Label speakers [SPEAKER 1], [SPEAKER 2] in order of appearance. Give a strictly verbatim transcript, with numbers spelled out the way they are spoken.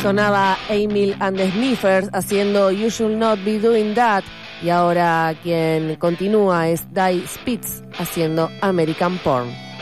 [SPEAKER 1] Sonaba Emil and the Sniffers haciendo You Should Not Be Doing That. Y ahora quien continúa es Die Spitz haciendo American Porn.